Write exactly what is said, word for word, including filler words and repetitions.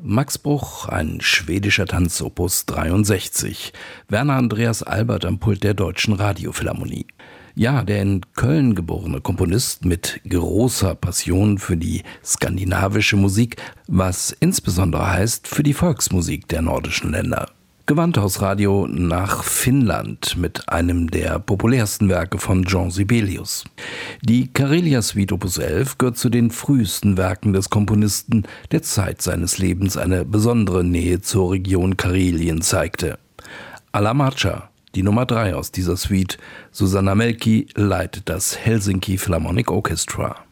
Max Bruch, ein schwedischer Tanz Opus dreiundsechzig. Werner Andreas Albert am Pult der Deutschen Radiophilharmonie. Ja, der in Köln geborene Komponist mit großer Passion für die skandinavische Musik, was insbesondere heißt für die Volksmusik der nordischen Länder. Gewandhausradio nach Finnland mit einem der populärsten Werke von Jean Sibelius. Die Karelia-Suite Opus elf gehört zu den frühesten Werken des Komponisten, der Zeit seines Lebens eine besondere Nähe zur Region Karelien zeigte. Alla Marcha, die Nummer drei aus dieser Suite. Susanna Melki leitet das Helsinki Philharmonic Orchestra.